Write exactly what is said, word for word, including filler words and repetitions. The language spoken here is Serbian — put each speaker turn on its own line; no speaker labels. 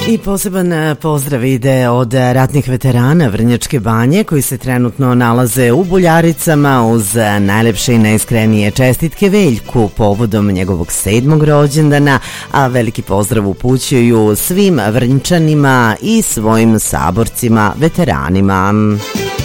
I poseban pozdrav ide od ratnih veterana Vrnjačke Banje koji se trenutno nalaze u Buljaricama uz najlepše i najiskrenije čestitke Veljku povodom njegovog sedmog rođendana, a veliki pozdrav upućuju svim Vrnjčanima i svojim saborcima veteranima.